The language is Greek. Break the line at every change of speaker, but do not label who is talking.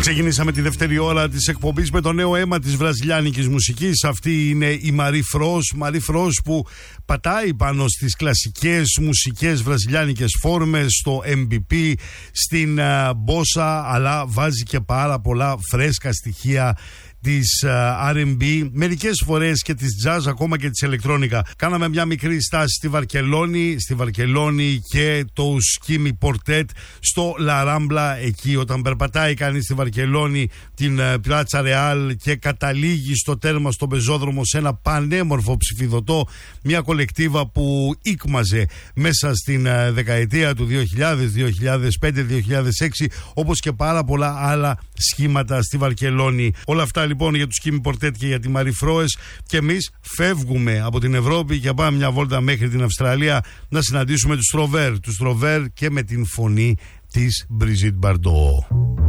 Ξεκινήσαμε τη δεύτερη ώρα της εκπομπής με το νέο αίμα της βραζιλιάνικης μουσικής. Αυτή είναι η Marie Frost. Marie Frost που πατάει πάνω στις κλασικές μουσικές βραζιλιάνικες φόρμες, στο MBP, στην μπόσα, αλλά βάζει και πάρα πολλά φρέσκα στοιχεία της R&B, μερικές φορές και της jazz, ακόμα και της ηλεκτρόνικα. Κάναμε μια μικρή στάση στη Βαρκελόνη και το Σκίμι Πορτέτ στο La Rambla. Εκεί όταν περπατάει κανείς στη Βαρκελόνη την Πιάτσα Ρεάλ και καταλήγει στο τέρμα στον πεζόδρομο σε ένα πανέμορφο ψηφιδωτό, μια κολεκτίβα που ήκμαζε μέσα στην δεκαετία του 2000, 2005, 2006, όπως και πάρα πολλά άλλα σχήματα στη Βαρκελόνη. Όλα αυτά λοιπόν για τους Σκίμι Πορτέτ και για τη Marie Frost, και εμείς φεύγουμε από την Ευρώπη και πάμε μια βόλτα μέχρι την Αυστραλία να συναντήσουμε τους Τροβέρ και με την φωνή της Μπριζίτ Μπαρντό.